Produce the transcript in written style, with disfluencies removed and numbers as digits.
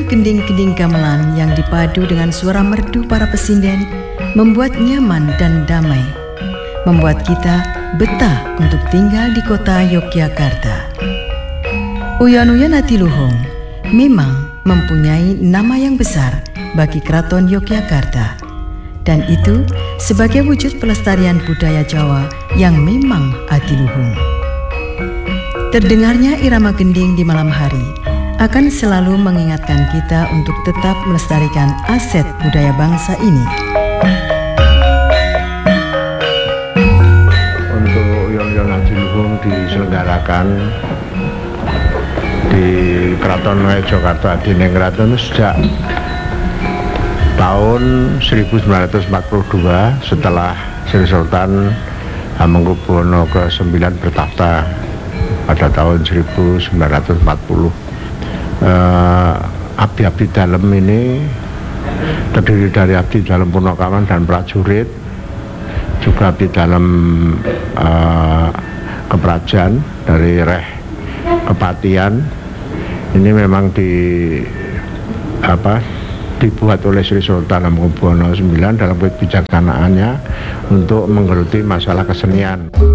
kending-kending gamelan yang dipadu dengan suara merdu para pesinden membuat nyaman dan damai, membuat kita betah untuk tinggal di kota Yogyakarta. Uyon-uyon Adiluhung memang mempunyai nama yang besar bagi Keraton Yogyakarta, dan itu sebagai wujud pelestarian budaya Jawa yang memang adiluhung. Terdengarnya irama gending di malam hari akan selalu mengingatkan kita untuk tetap melestarikan aset budaya bangsa ini. Untuk uyon-uyon Adiluhung diselenggarakan di Keraton Yogyakarta Adiningrat sejak tahun 1942 setelah Sri Sultan Hamengkubuwono ke-9 bertahta pada tahun 1940. Abdi-abdi dalem ini terdiri dari abdi dalem Punakawan dan prajurit, juga abdi dalem Keprajan dari Reh Kepatian. Ini memang dibuat oleh Sri Sultan Hamengkubuwono IX dalam kebijaksanaannya untuk menggeluti masalah kesenian.